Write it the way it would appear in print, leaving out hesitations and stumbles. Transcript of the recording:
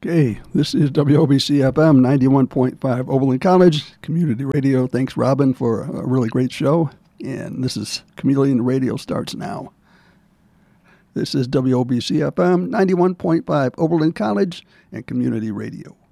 Okay, this is WOBC FM 91.5 Oberlin College Community Radio. Thanks, Robin, for a really great show. And this is Chameleon Radio starts now. This is WOBC FM 91.5 Oberlin College and Community Radio.